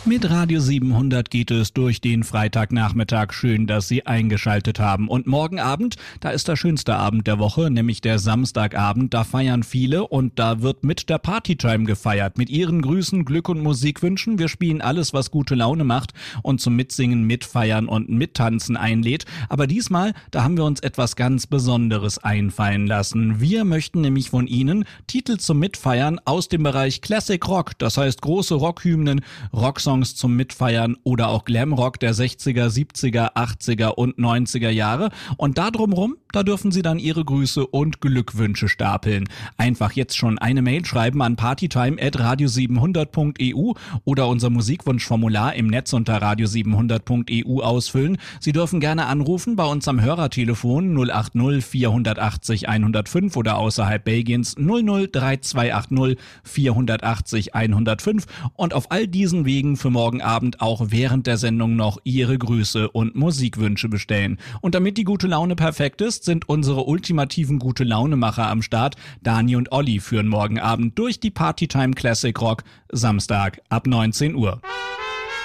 Mit Radio 700 geht es durch den Freitagnachmittag. Schön, dass Sie eingeschaltet haben. Und morgen Abend, da ist der schönste Abend der Woche, nämlich der Samstagabend. Da feiern viele und da wird mit der Partytime gefeiert. Mit Ihren Grüßen, Glück und Musikwünschen. Wir spielen alles, was gute Laune macht und zum Mitsingen, Mitfeiern und Mittanzen einlädt. Aber diesmal, da haben wir uns etwas ganz Besonderes einfallen lassen. Wir möchten nämlich von Ihnen Titel zum Mitfeiern aus dem Bereich Classic Rock. Das heißt große Rockhymnen, Rocksongs zum Mitfeiern oder auch Glamrock der 60er, 70er, 80er und 90er Jahre. Und da drumrum, da dürfen Sie dann Ihre Grüße und Glückwünsche stapeln. Einfach jetzt schon eine Mail schreiben an partytime@radio700.eu oder unser Musikwunschformular im Netz unter radio700.eu ausfüllen. Sie dürfen gerne anrufen bei uns am Hörertelefon 080 480 105 oder außerhalb Belgiens 00 3280 480 105 und auf all diesen Wegen für morgen Abend auch während der Sendung noch Ihre Grüße und Musikwünsche bestellen. Und damit die gute Laune perfekt ist, sind unsere ultimativen Gute-Laune-Macher am Start. Dani und Olli führen morgen Abend durch die Partytime Classic Rock, Samstag ab 19 Uhr.